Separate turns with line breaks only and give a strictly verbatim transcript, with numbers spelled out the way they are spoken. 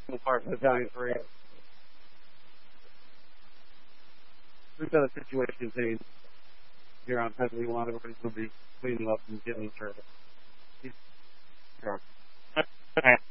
instructional part of Italian Parade. We've got a situation thing here on Penn we want everybody's going to be cleaning up and getting in service. Okay.